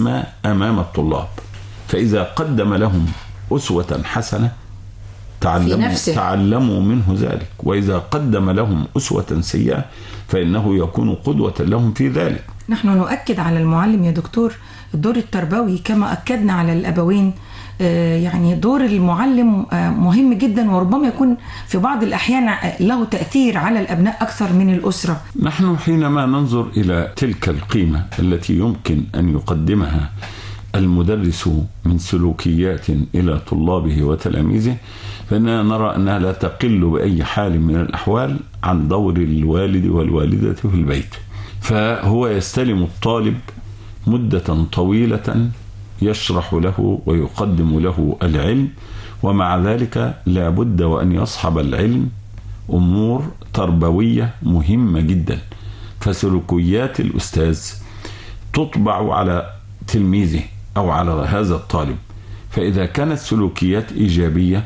الأسمى أمام الطلاب، فإذا قدم لهم أسوة حسنة تعلموا منه ذلك، وإذا قدم لهم أسوة سيئة فإنه يكون قدوة لهم في ذلك. نحن نؤكد على المعلم يا دكتور الدور التربوي كما أكدنا على الأبوين. يعني دور المعلم مهم جدا، وربما يكون في بعض الأحيان له تأثير على الأبناء أكثر من الأسرة. نحن حينما ننظر إلى تلك القيمة التي يمكن أن يقدمها المدرس من سلوكيات إلى طلابه وتلاميذه، فإننا نرى أنها لا تقل بأي حال من الأحوال عن دور الوالد والوالدة في البيت. فهو يستلم الطالب مدة طويلة يشرح له ويقدم له العلم، ومع ذلك لا بد وأن يصحب العلم أمور تربوية مهمة جدا. فسلوكيات الأستاذ تطبع على تلميذه أو على هذا الطالب، فإذا كانت سلوكيات إيجابية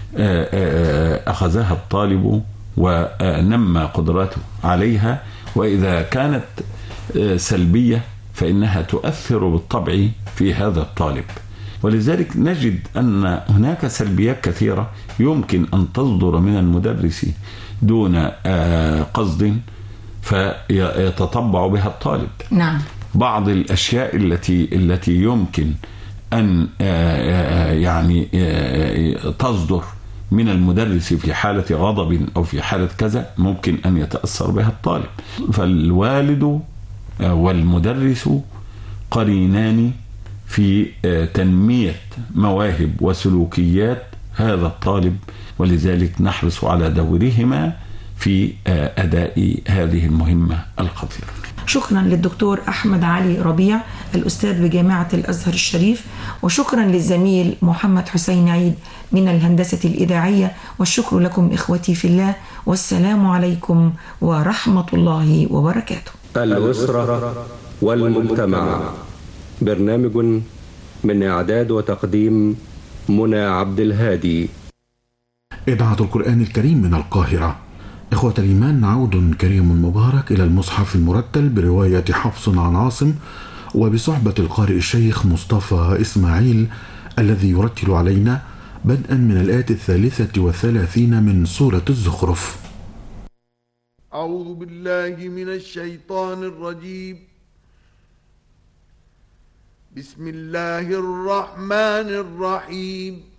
أخذها الطالب ونمى قدراته عليها، وإذا كانت سلبية فإنها تؤثر بالطبع في هذا الطالب. ولذلك نجد أن هناك سلبيات كثيرة يمكن أن تصدر من المدرس دون قصد فيتطبع بها الطالب. نعم. بعض الأشياء التي يمكن أن يعني تصدر من المدرس في حالة غضب أو في حالة كذا ممكن أن يتأثر بها الطالب. فالوالد والمدرس قرينان في تنمية مواهب وسلوكيات هذا الطالب، ولذلك نحرص على دورهما في أداء هذه المهمة الخطيرة. شكرا للدكتور أحمد علي ربيع الأستاذ بجامعة الأزهر الشريف، وشكرا للزميل محمد حسين عيد من الهندسة الإذاعية، والشكر لكم إخوتي في الله، والسلام عليكم ورحمة الله وبركاته. الأسرة والمجتمع، برنامج من إعداد وتقديم منى عبد الهادي. إذاعة القرآن الكريم من القاهرة. إخوة الإيمان، عود كريم مبارك إلى المصحف المرتل برواية حفص عن عاصم، وبصحبة القارئ الشيخ مصطفى إسماعيل الذي يرتل علينا بدءا من الآية 33 من سورة الزخرف. أعوذ بالله من الشيطان الرجيم. بسم الله الرحمن الرحيم.